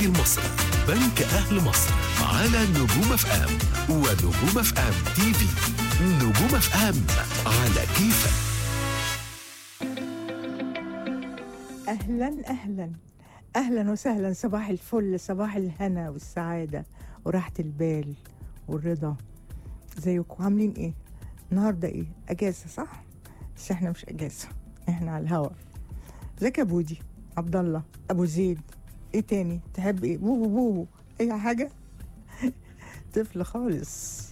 التجاري المصري بنك أهل مصر على نجوم اف ام ونجوم اف ام تي في. نجوم اف ام على كيفك. أهلا أهلا أهلا وسهلا، صباح الفل، صباح الهنا والسعادة وراحة البال والرضا. زيكم عاملين إيه؟ النهاردة إيه؟ أجازة صح؟ بس إحنا مش أجازة، إحنا على الهوا. ازيك يا بودي؟ عبد الله، أبو زيد، إيه تاني؟ تحب إيه؟ بوبو بوبو، أي حاجة؟ طفل خالص.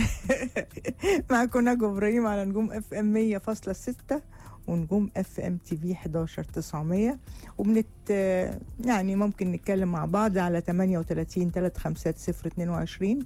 معاكم نجوى إبراهيم على نجوم اف ام 100.6 ونجوم اف ام تي في 11900، يعني ممكن نتكلم مع بعض على 38 350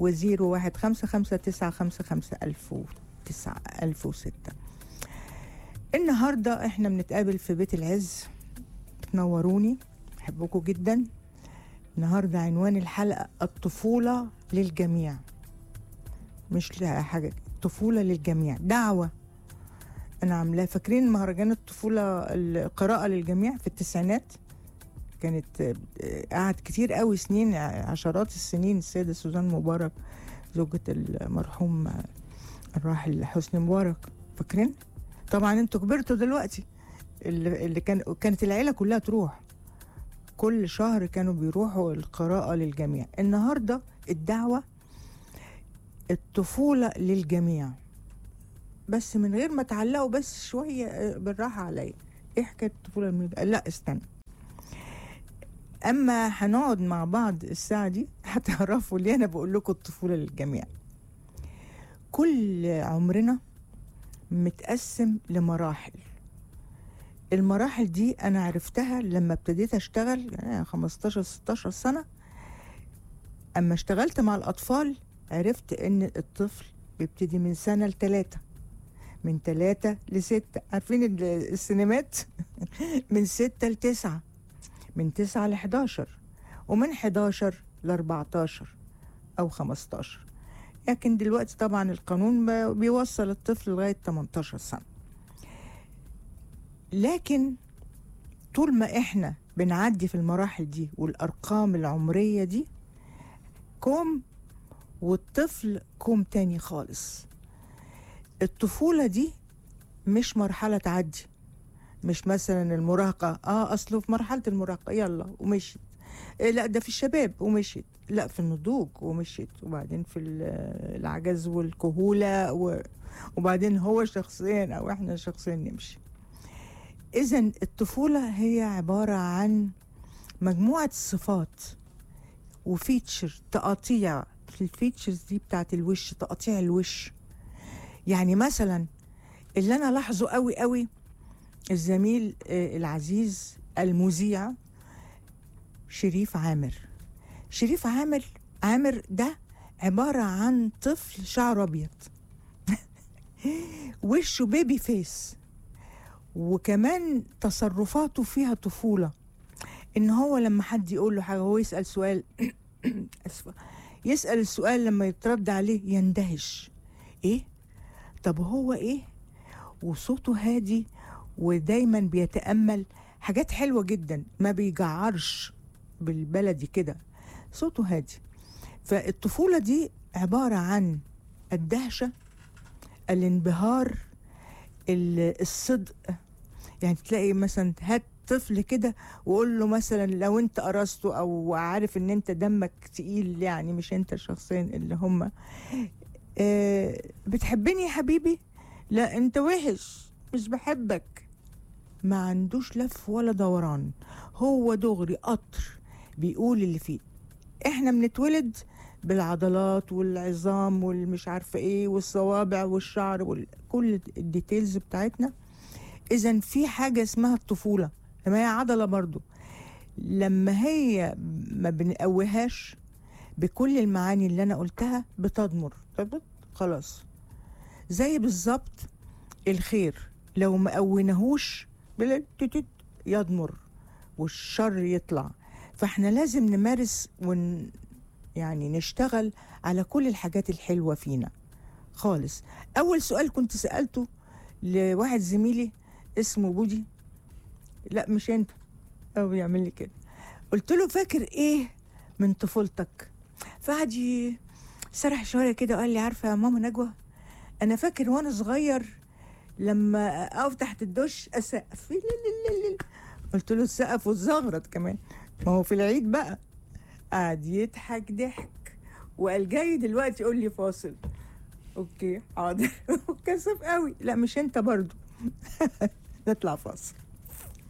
و0155955006. النهارده احنا بنتقابل في بيت العز، بتنوروني، بحبكم جدا. النهارده عنوان الحلقه الطفوله للجميع، مش حاجه، الطفوله للجميع، دعوه أنا عاملاه. فاكرين مهرجان الطفولة القراءة للجميع في التسعينات؟ كانت قعد كتير قوي سنين، عشرات السنين، السيدة سوزان مبارك زوجة المرحوم الراحل حسني مبارك. فاكرين؟ طبعا انتوا كبرتوا دلوقتي. اللي كانت العيلة كلها تروح كل شهر، كانوا بيروحوا القراءة للجميع. النهاردة الدعوة الطفولة للجميع، بس من غير ما تعلقوا، بس شوية بالراحة عليا. ايه حكاية الطفولة لا استنى، اما هنقعد مع بعض الساعة دي هتعرفوا ليه انا بقول لكم الطفولة للجميع. كل عمرنا متقسم لمراحل. المراحل دي انا عرفتها لما ابتديت اشتغل، يعني 15-16 سنة. اما اشتغلت مع الاطفال عرفت ان الطفل بيبتدي من سنة ل3، من 3 ل6. عارفين السينمات؟ من 6 ل9، من 9 ل11، ومن 11 ل14 أو 15. لكن دلوقتي طبعا القانون بيوصل الطفل لغاية 18 سنة. لكن طول ما احنا بنعدي في المراحل دي والأرقام العمرية دي، كوم، والطفل كوم تاني خالص. الطفولة دي مش مرحلة تعدي، مش مثلا المراهقة، أصله في مرحلة المراهقة يلا ومشيت، لا ده في الشباب ومشيت، لا في النضوج ومشيت، وبعدين في العجز والكهولة وبعدين هو شخصيا أو إحنا شخصيا نمشي. إذن الطفولة هي عبارة عن مجموعة صفات وفيتشر، تقاطيع في الفيتشرز دي بتاعت الوش، تقاطيع الوش. يعني مثلا اللي أنا لاحظه قوي قوي الزميل العزيز المذيع شريف عامر. شريف عامر ده عبارة عن طفل شعر أبيض، وشه بيبي فيس، وكمان تصرفاته فيها طفولة. إن هو لما حد يقول له حاجة، هو يسأل سؤال أسفة، يسأل السؤال لما يترد عليه يندهش، إيه؟ طب هو إيه؟ وصوته هادي ودايما بيتأمل، حاجات حلوة جدا، ما بيجعرش بالبلدي كده، صوته هادي. فالطفولة دي عبارة عن الدهشة، الانبهار، الصدق. يعني تلاقي مثلا هات طفل كده وقول له مثلا لو انت قرصته او عارف ان انت دمك تقيل، يعني مش انت شخصيا، اللي هم بتحبني يا حبيبي؟ لا انت وحش، مش بحبك. ما عندوش لف ولا دوران، هو دغري قطر بيقول اللي فيه. احنا بنتولد بالعضلات والعظام والمش عارفه ايه والصوابع والشعر وكل الديتيلز بتاعتنا. اذا في حاجه اسمها الطفوله، لما هي عضله برضو، لما هي ما بنقويهاش بكل المعاني اللي انا قلتها بتضمر خلاص. زي بالظبط الخير، لو ما قويناهوش يضمر والشر يطلع. فاحنا لازم نمارس يعني نشتغل على كل الحاجات الحلوة فينا خالص. أول سؤال كنت سألته لواحد زميلي اسمه بودي، لا مش انت، أو بيعمل لي كده، قلت له فاكر ايه من طفولتك؟ فقعد سرح شويه كده وقال لي عارفه يا ماما نجوى، انا فاكر وانا صغير لما اقف تحت الدش اسقف. قلت له السقف والزغرط كمان، ما هو في العيد بقى. قعد يضحك ضحك وقال جاي دلوقتي يقول لي فاصل. اوكي حاضر. كسف قوي. لا مش انت برضو. نطلع فاصل.